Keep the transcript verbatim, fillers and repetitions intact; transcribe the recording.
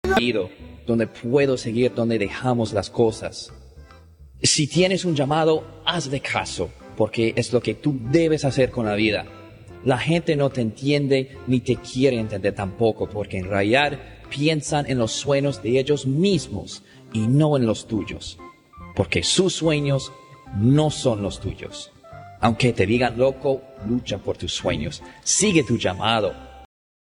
donde puedo seguir donde dejamos las cosas. Si tienes un llamado, hazle caso, porque es lo que tú debes hacer con la vida. La gente no te entiende ni te quiere entender tampoco, porque en realidad piensan en los sueños de ellos mismos y no en los tuyos, porque sus sueños no son los tuyos. Aunque te digan loco, lucha por tus sueños, sigue tu llamado.